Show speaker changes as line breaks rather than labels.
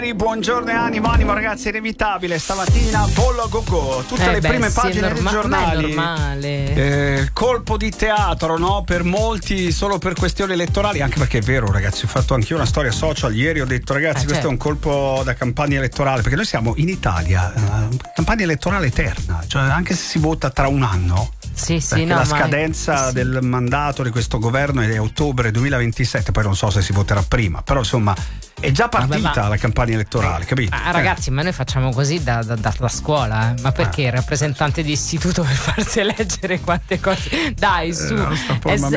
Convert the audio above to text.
Buongiorno animo ragazzi, inevitabile stamattina volo a go-go, tutte le prime pagine dei giornali,
normale.
Colpo di teatro, no? Per molti solo per questioni elettorali, anche perché è vero ragazzi, ho fatto anch'io una storia social ieri, ho detto ragazzi questo è un colpo da campagna elettorale, perché noi siamo in Italia, campagna elettorale eterna, cioè anche se si vota tra un anno. La scadenza del mandato di questo governo è ottobre 2027, poi non so se si voterà prima, però insomma è già partita la campagna elettorale, capito?
Ragazzi, ma noi facciamo così da scuola, ma perché il rappresentante di istituto per farsi eleggere quante cose? Dai, su,